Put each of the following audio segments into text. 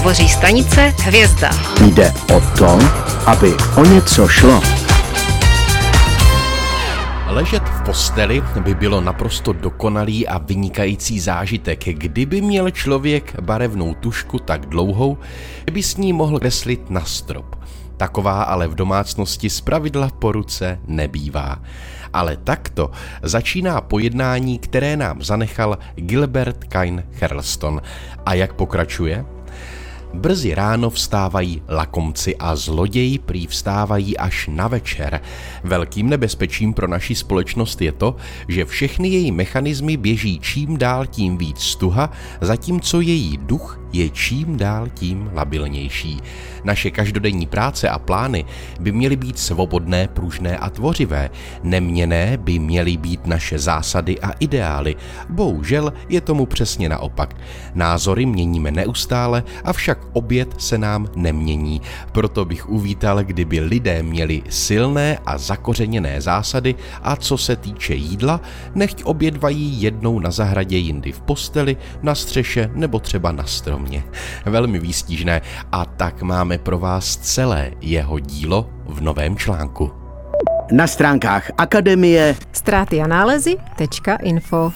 tvoří stanice Hvězda. Jde o to, aby o něco šlo. Ležet v posteli by bylo naprosto dokonalý a vynikající zážitek, kdyby měl člověk barevnou tušku tak dlouhou, by s ní mohl kreslit na strop. Taková ale v domácnosti zpravidla po ruce nebývá. Ale takto začíná pojednání, které nám zanechal Gilbert Kine Charleston. A jak pokračuje? Brzy ráno vstávají lakomci a zloději prý vstávají až na večer. Velkým nebezpečím pro naši společnost je to, že všechny její mechanismy běží čím dál tím víc stuha, zatímco její duch je čím dál tím labilnější. Naše každodenní práce a plány by měly být svobodné, pružné a tvořivé. Neměnné by měly být naše zásady a ideály. Bohužel je tomu přesně naopak. Názory měníme neustále, avšak oběd se nám nemění. Proto bych uvítal, kdyby lidé měli silné a zakořeněné zásady a co se týče jídla, nechť obědvají jednou na zahradě, jindy v posteli, na střeše nebo třeba na stromě. Velmi výstižné a tak máme pro vás celé jeho dílo v novém článku. Na stránkách Akademie ztrátyanálezy.info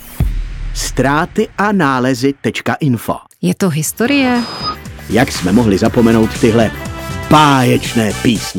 ztrátyanálezy.info. Je to historie. Jak jsme mohli zapomenout tyhle báječné písně?